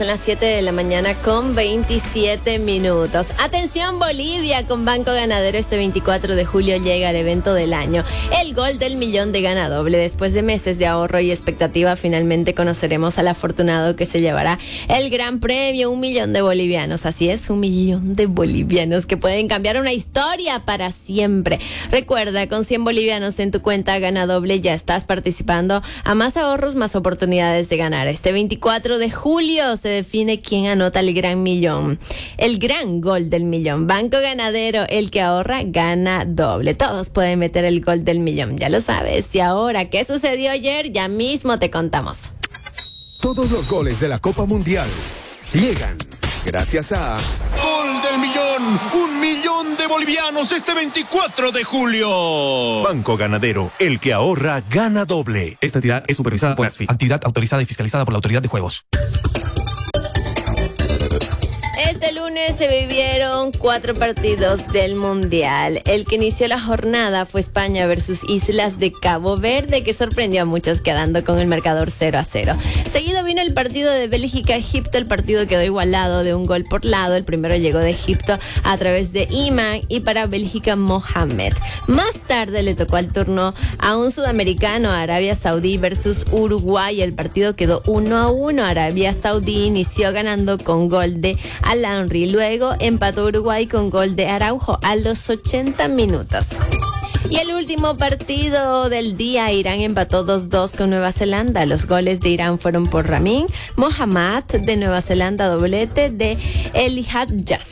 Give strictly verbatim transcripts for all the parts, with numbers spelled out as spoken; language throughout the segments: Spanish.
Son las siete de la mañana con veintisiete minutos. Atención Bolivia, con Banco Ganadero este veinticuatro de julio llega el evento del año, el gol del millón de Gana Doble. Después de meses de ahorro y expectativa, finalmente conoceremos al afortunado que se llevará el gran premio, un millón de bolivianos. Así es, un millón de bolivianos que pueden cambiar una historia para siempre. Recuerda, con cien bolivianos en tu cuenta Gana Doble ya estás participando a más ahorros, más oportunidades de ganar. Este veinticuatro de julio se define quién anota el gran millón, el gran gol del millón. Banco Ganadero, el que ahorra gana doble. Todos pueden meter el gol del millón, ya lo sabes. Y ahora, ¿qué sucedió ayer? Ya mismo te contamos. Todos los goles de la Copa Mundial llegan gracias a Gol del Millón, un millón de bolivianos este veinticuatro de julio. Banco Ganadero, el que ahorra gana doble. Esta entidad es supervisada por ASFI, actividad autorizada y fiscalizada por la Autoridad de Juegos. Este lunes se vivieron cuatro partidos del Mundial. El que inició la jornada fue España versus Islas de Cabo Verde, que sorprendió a muchos quedando con el marcador cero a cero. Seguido vino el partido de Bélgica-Egipto. El partido quedó igualado de un gol por lado. El primero llegó de Egipto a través de Iman y para Bélgica Mohamed. Más tarde le tocó el turno a un sudamericano, Arabia Saudí versus Uruguay. El partido quedó uno a uno. Arabia Saudí inició ganando con gol de Al-Henry. Luego empató Uruguay con gol de Araujo a los ochenta minutos. Y el último partido del día, Irán empató dos dos con Nueva Zelanda. Los goles de Irán fueron por Ramin Mohammad de Nueva Zelanda, doblete de Elihad Jazz.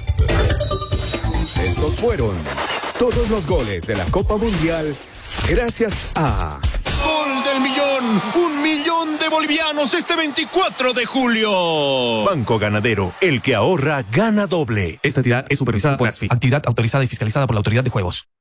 Estos fueron todos los goles de la Copa Mundial gracias a Gol del Millón, un millón de bolivianos este veinticuatro de julio. Banco Ganadero, el que ahorra gana doble. Esta entidad es supervisada por ASFI, actividad autorizada y fiscalizada por la Autoridad de Juegos.